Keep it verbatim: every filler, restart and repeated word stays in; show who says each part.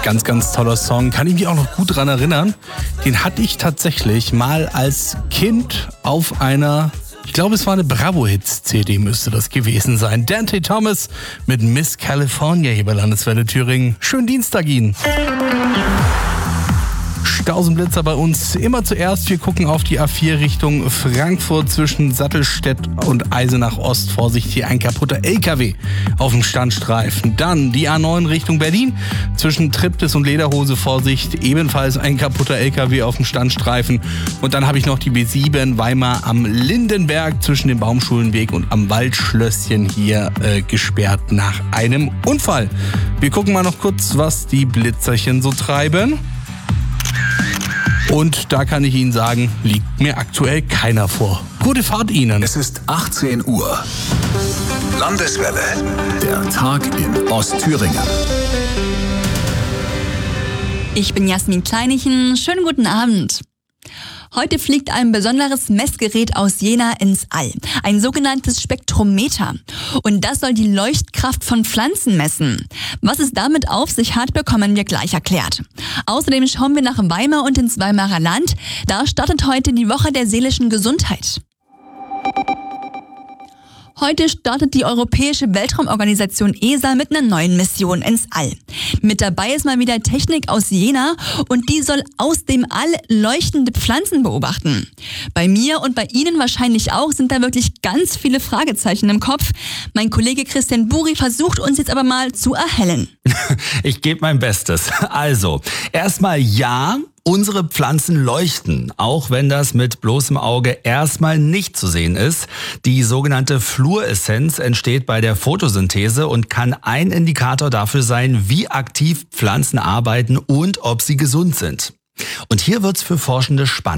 Speaker 1: Ganz, ganz toller Song. Kann ich mich auch noch gut dran erinnern. Den hatte ich tatsächlich mal als Kind auf einer, ich glaube, es war eine Bravo-Hits-C D, müsste das gewesen sein. Dante Thomas mit Miss California hier bei Landeswelle Thüringen. Schönen Dienstag Ihnen. Stausenblitzer bei uns. Immer zuerst, wir gucken auf die A vier Richtung Frankfurt zwischen Sattelstedt und Eisenach Ost. Vorsicht, hier ein kaputter L K W auf dem Standstreifen. Dann die A neun Richtung Berlin zwischen Triptis und Lederhose. Vorsicht, ebenfalls ein kaputter L K W auf dem Standstreifen. Und dann habe ich noch die B sieben Weimar am Lindenberg zwischen dem Baumschulenweg und am Waldschlösschen hier äh, gesperrt nach einem Unfall. Wir gucken mal noch kurz, was die Blitzerchen so treiben. Und da kann ich Ihnen sagen, liegt mir aktuell keiner vor. Gute Fahrt Ihnen.
Speaker 2: Es ist achtzehn Uhr. Landeswelle. Der Tag in Ostthüringen.
Speaker 3: Ich bin Jasmin Kleinichen. Schönen guten Abend. Heute fliegt ein besonderes Messgerät aus Jena ins All, ein sogenanntes Spektrometer. Und das soll die Leuchtkraft von Pflanzen messen. Was es damit auf sich hat, bekommen wir gleich erklärt. Außerdem schauen wir nach Weimar und ins Weimarer Land. Da startet heute die Woche der seelischen Gesundheit. Heute startet die Europäische Weltraumorganisation E S A mit einer neuen Mission ins All. Mit dabei ist mal wieder Technik aus Jena und die soll aus dem All leuchtende Pflanzen beobachten. Bei mir und bei Ihnen wahrscheinlich auch sind da wirklich ganz viele Fragezeichen im Kopf. Mein Kollege Christian Buri versucht uns jetzt aber mal zu erhellen.
Speaker 4: Ich gebe mein Bestes. Also, erstmal ja. Unsere Pflanzen leuchten, auch wenn das mit bloßem Auge erstmal nicht zu sehen ist. Die sogenannte Fluoreszenz entsteht bei der Photosynthese und kann ein Indikator dafür sein, wie aktiv Pflanzen arbeiten und ob sie gesund sind. Und hier wird's für Forschende spannend.